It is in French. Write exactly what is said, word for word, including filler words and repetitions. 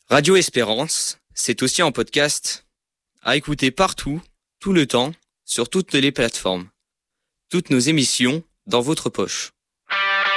Radio Espérance, c'est aussi en podcast, à écouter partout, tout le temps, sur toutes les plateformes. Toutes nos émissions dans votre poche.